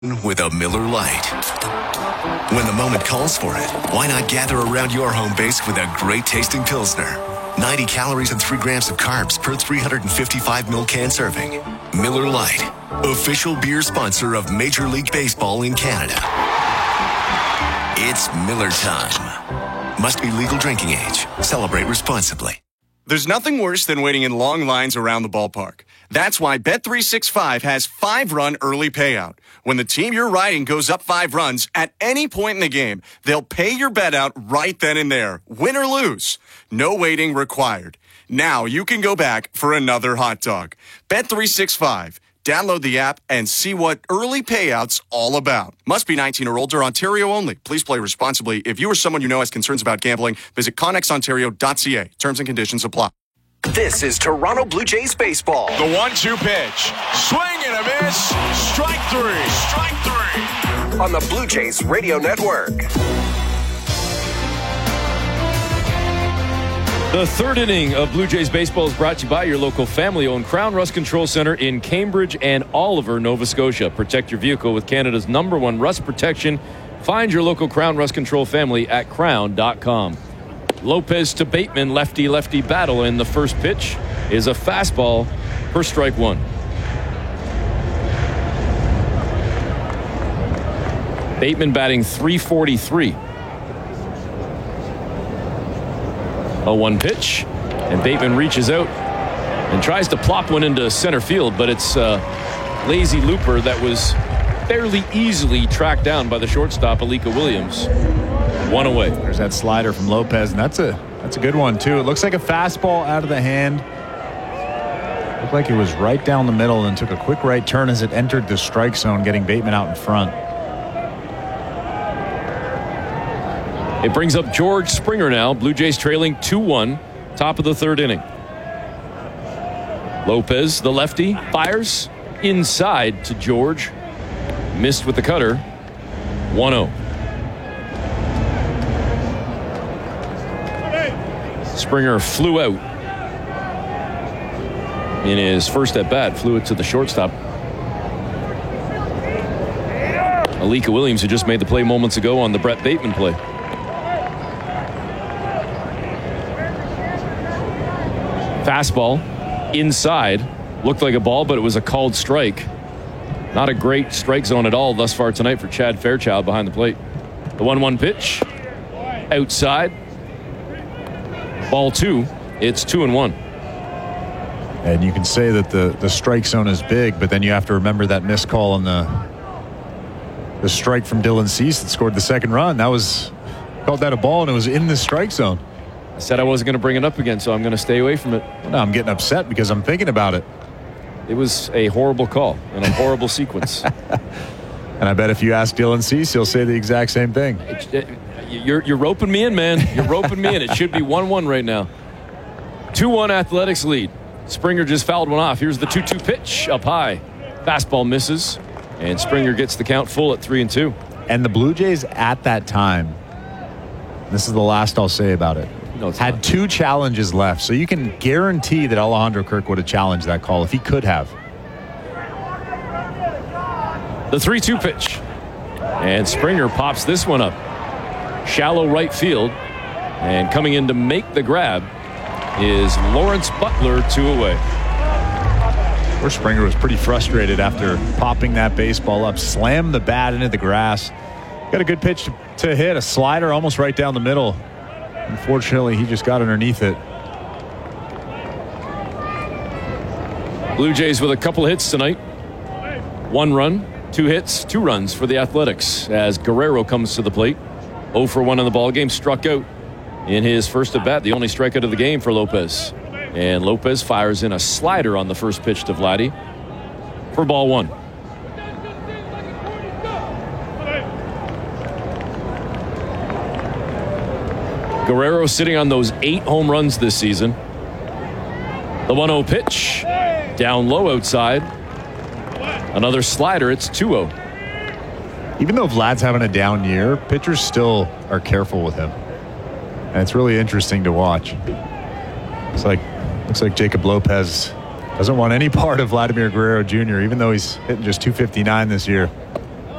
with a Miller Lite. When the moment calls for it, why not gather around your home base with a great tasting Pilsner? 90 calories and 3 grams of carbs per 355 ml can serving. Miller Lite, official beer sponsor of Major League Baseball in Canada. It's Miller time. Must be legal drinking age. Celebrate responsibly. There's nothing worse than waiting in long lines around the ballpark. That's why Bet365 has 5-run early payout. When the team you're riding goes up 5 runs at any point in the game, they'll pay your bet out right then and there, win or lose. No waiting required. Now you can go back for another hot dog. Bet365. Download the app and see what early payout's all about. Must be 19 or older, Ontario only. Please play responsibly. If you or someone you know has concerns about gambling, visit connexontario.ca. Terms and conditions apply. This is Toronto Blue Jays baseball. The 1-2 pitch. Swing and a miss. Strike 3. On the Blue Jays Radio Network. The third inning of Blue Jays baseball is brought to you by your local family-owned Crown Rust Control Center in Cambridge and Oliver, Nova Scotia. Protect your vehicle with Canada's #1 rust protection. Find your local Crown Rust Control family at crown.com. Lopez to Bateman, lefty-lefty battle, and the first pitch is a fastball for strike 1. Bateman batting .343. 0-1 pitch, and Bateman reaches out and tries to plop one into center field, but it's a lazy looper that was fairly easily tracked down by the shortstop, Alika Williams. 1 away. There's that slider from Lopez, and that's a good one too. It looks like a fastball out of the hand. Looked like it was right down the middle and took a quick right turn as it entered the strike zone, getting Bateman out in front. It brings up George Springer now. Blue Jays trailing 2-1, top of the third inning. Lopez, the lefty, fires inside to George. Missed with the cutter. 1-0. Springer flew out in his first at bat, flew it to the shortstop. Alika Williams, who just made the play moments ago on the Brett Bateman play. Fastball inside, looked like a ball, but it was a called strike. Not a great strike zone at all thus far tonight for Chad Fairchild behind the plate. The 1-1 pitch outside, ball 2. It's 2-1. And you can say that the strike zone is big, but then you have to remember that missed call on the strike from Dylan Cease that scored the second run. That was called that a ball, and it was in the strike zone. I said I wasn't going to bring it up again, so I'm going to stay away from it. Well, now I'm getting upset because I'm thinking about it. It was a horrible call and a horrible sequence. And I bet if you ask Dylan Cease, he'll say the exact same thing. You're roping me in, man. You're roping me in. It should be 1-1 right now. 2-1 Athletics lead. Springer just fouled one off. Here's the 2-2 pitch up high. Fastball misses, and Springer gets the count full at 3-2. And the Blue Jays at that time, this is the last I'll say about it, had 2 challenges left. So you can guarantee that Alejandro Kirk would have challenged that call if he could have. The 3-2 pitch. And Springer pops this one up. Shallow right field. And coming in to make the grab is Lawrence Butler, 2 away. Where Springer was pretty frustrated after popping that baseball up. Slammed the bat into the grass. Got a good pitch to hit. A slider almost right down the middle. Unfortunately, he just got underneath it. Blue Jays with a couple hits tonight. 1 run, 2 hits, 2 runs for the Athletics as Guerrero comes to the plate. 0 for 1 in the ballgame, struck out in his first at bat, the only strikeout of the game for Lopez. And Lopez fires in a slider on the first pitch to Vladdy for ball 1. Guerrero sitting on those 8 home runs this season. The 1-0 pitch. Down low outside. Another slider. It's 2-0. Even though Vlad's having a down year, pitchers still are careful with him. And it's really interesting to watch. Looks like Jacob Lopez doesn't want any part of Vladimir Guerrero Jr., even though he's hitting just .259 this year.